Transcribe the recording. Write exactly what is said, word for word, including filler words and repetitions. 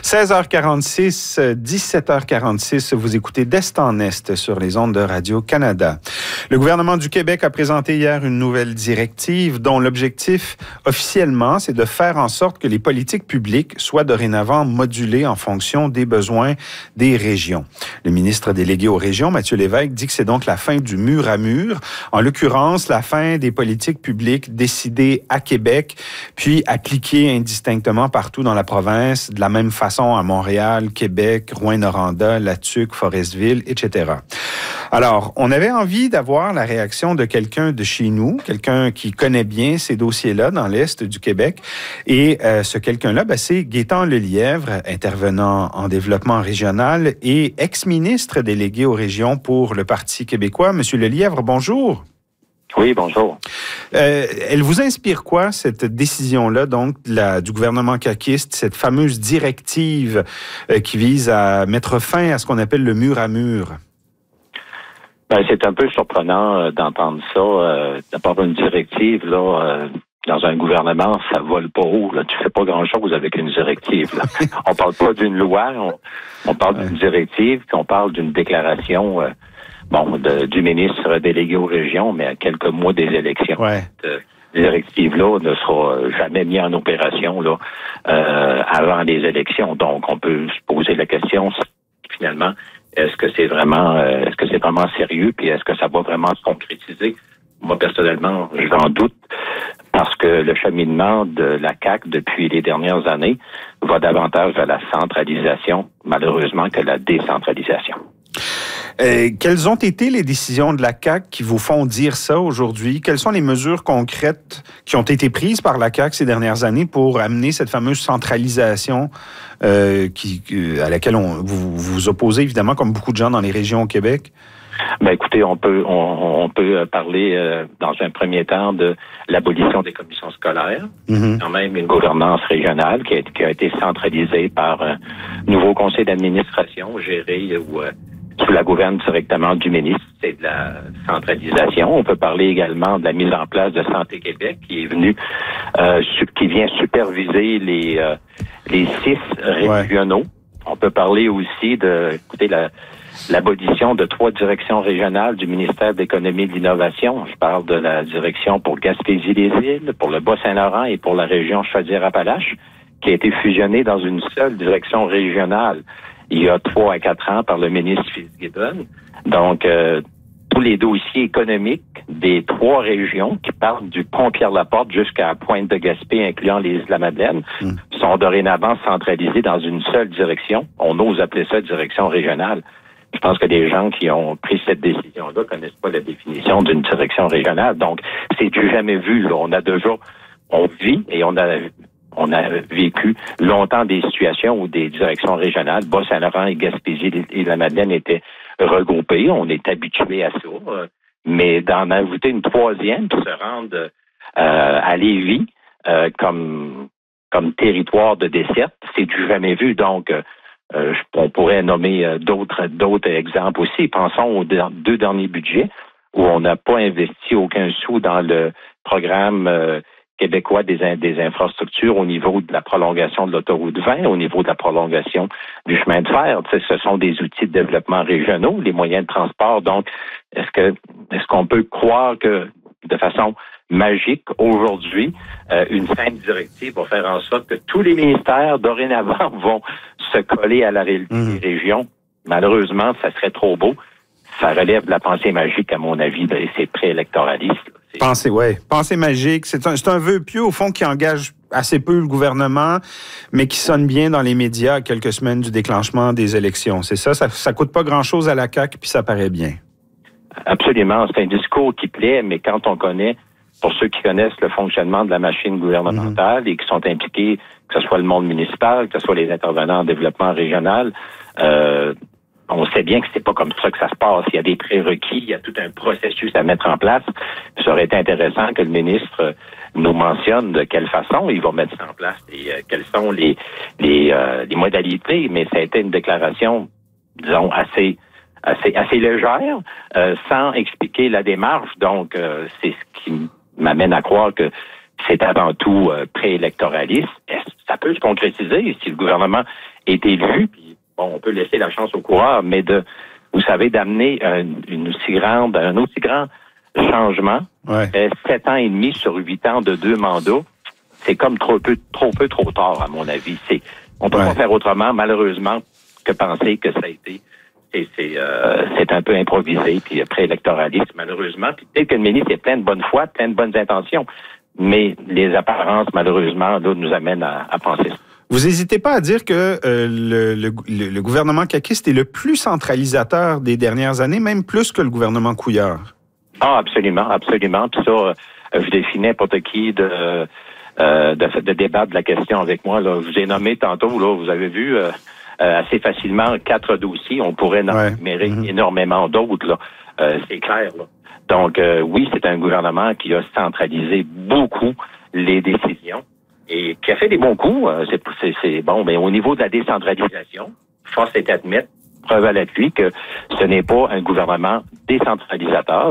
seize heures quarante-six, dix-sept heures quarante-six, vous écoutez d'Est en Est sur les ondes de Radio-Canada. Le gouvernement du Québec a présenté hier une nouvelle directive dont l'objectif officiellement, c'est de faire en sorte que les politiques publiques soient dorénavant modulées en fonction des besoins des régions. Le ministre délégué aux régions, Mathieu Lévesque, dit que c'est donc la fin du mur à mur, en l'occurrence la fin des politiques publiques décidées à Québec, puis appliquées indistinctement partout dans la province, de la même façon à Montréal, Québec, Rouyn-Noranda, Latuc, Forestville, et cetera. Alors, on avait envie d'avoir la réaction de quelqu'un de chez nous, quelqu'un qui connaît bien ces dossiers-là dans l'Est du Québec. Et euh, ce quelqu'un-là, ben, c'est Gaétan Lelièvre, intervenant en développement régional et ex-ministre délégué aux régions pour le Parti québécois. Monsieur Lelièvre, bonjour. Oui, bonjour. Euh, elle vous inspire quoi, cette décision-là, donc, la, du gouvernement caquiste, cette fameuse directive euh, qui vise à mettre fin à ce qu'on appelle le mur à mur? Ben, c'est un peu surprenant euh, d'entendre ça. Euh, D'abord, une directive, là, euh, dans un gouvernement, ça vole pas haut. Là. Tu fais pas grand-chose avec une directive. Là. On parle pas d'une loi, on, on parle ouais. d'une directive, puis on parle d'une déclaration... Euh, Bon, de, du ministre délégué aux régions, mais à quelques mois des élections. Ouais. Cette directive-là ne sera jamais mise en opération là euh, avant les élections. Donc, on peut se poser la question, finalement, est-ce que c'est vraiment euh, est-ce que c'est vraiment sérieux, puis est-ce que ça va vraiment se concrétiser? Moi, personnellement, j'en doute, parce que le cheminement de la C A Q depuis les dernières années va davantage vers la centralisation, malheureusement, que la décentralisation. Euh, quelles ont été les décisions de la C A Q qui vous font dire ça aujourd'hui? Quelles sont les mesures concrètes qui ont été prises par la C A Q ces dernières années pour amener cette fameuse centralisation euh, qui, à laquelle on, vous vous opposez, évidemment, comme beaucoup de gens dans les régions au Québec? Ben écoutez, on peut on, on peut parler euh, dans un premier temps de l'abolition des commissions scolaires, mm-hmm. quand même une gouvernance régionale qui a, qui a été centralisée par un nouveau conseil d'administration géré ou euh, sous la gouverne directement du ministre, c'est de la centralisation. On peut parler également de la mise en place de Santé Québec, qui est venu, euh, qui vient superviser les euh, les six régionaux. Ouais. On peut parler aussi de, écoutez, la, l'abolition de trois directions régionales du ministère de l'Économie et de l'Innovation. Je parle de la direction pour Gaspésie-les-Îles, pour le Bas-Saint-Laurent et pour la région Chaudière-Appalaches, qui a été fusionnée dans une seule direction régionale il y a trois à quatre ans par le ministre Fitzgibbon. Donc, euh, tous les dossiers économiques des trois régions qui partent du pont Pierre-Laporte jusqu'à Pointe-de-Gaspé, incluant les Îles-de-la-Madeleine, mmh. sont dorénavant centralisés dans une seule direction. On ose appeler ça direction régionale. Je pense que les gens qui ont pris cette décision-là connaissent pas la définition d'une direction régionale. Donc, c'est du jamais vu. Là. On a déjà, on vit et on a On a vécu longtemps des situations où des directions régionales, Bas-Saint-Laurent et Gaspésie et la Madeleine étaient regroupées. On est habitué à ça. Mais d'en ajouter une troisième qui se rende euh, à Lévis euh, comme comme territoire de desserte, c'est du jamais vu. Donc, euh, on pourrait nommer d'autres d'autres exemples aussi. Pensons aux deux derniers budgets où on n'a pas investi aucun sou dans le programme euh, québécois des, des infrastructures au niveau de la prolongation de l'autoroute vingt, au niveau de la prolongation du chemin de fer. Tu sais, ce sont des outils de développement régionaux, les moyens de transport. Donc, est-ce que est-ce qu'on peut croire que de façon magique, aujourd'hui, euh, une simple directive va faire en sorte que tous les ministères, dorénavant, vont se coller à la réalité mmh. des régions? Malheureusement, ça serait trop beau. Ça relève de la pensée magique, à mon avis, et c'est préélectoraliste. Pensée, ouais. Pensée magique. C'est un, c'est un vœu pieux, au fond, qui engage assez peu le gouvernement, mais qui sonne bien dans les médias à quelques semaines du déclenchement des élections. C'est ça? Ça, ça coûte pas grand-chose à la C A Q, puis ça paraît bien. Absolument. C'est un discours qui plaît, mais quand on connaît, pour ceux qui connaissent le fonctionnement de la machine gouvernementale mmh. et qui sont impliqués, que ce soit le monde municipal, que ce soit les intervenants en développement régional, euh, on sait bien que c'est pas comme ça que ça se passe. Il y a des prérequis, il y a tout un processus à mettre en place. Ça aurait été intéressant que le ministre nous mentionne de quelle façon il va mettre ça en place et euh, quelles sont les les, euh, les modalités. Mais ça a été une déclaration, disons, assez assez assez légère, euh, sans expliquer la démarche. Donc, euh, c'est ce qui m'amène à croire que c'est avant tout euh, préélectoraliste. Ça peut se concrétiser si le gouvernement est élu, puis bon, on peut laisser la chance au coureur, mais de, vous savez, d'amener un, une aussi grande, un aussi grand changement, ouais. euh, sept ans et demi sur huit ans de deux mandats, c'est comme trop peu, trop peu, trop tard, à mon avis. C'est, on peut ouais. pas faire autrement, malheureusement, que penser que ça a été, c'est, c'est, euh, c'est un peu improvisé, puis préélectoraliste, malheureusement. Puis peut-être que le ministre est plein de bonne foi, plein de bonnes intentions, mais les apparences, malheureusement, là, nous amènent à, à penser ça. Vous n'hésitez pas à dire que euh, le, le, le gouvernement caquiste est le plus centralisateur des dernières années, même plus que le gouvernement Couillard. Ah, absolument, absolument. Puis ça, euh, je défie n'importe qui de, euh, de, de débattre de la question avec moi. Là. Je vous ai nommé tantôt, là, vous avez vu euh, euh, assez facilement quatre dossiers. On pourrait en ouais. numérer mm-hmm. énormément d'autres. Là. Euh, c'est clair. Là. Donc, euh, oui, c'est un gouvernement qui a centralisé beaucoup les décisions et qui a fait des bons coups. Euh, c'est, c'est, c'est bon, mais au niveau de la décentralisation, force est d'admettre, preuve à l'appui, que ce n'est pas un gouvernement décentralisateur.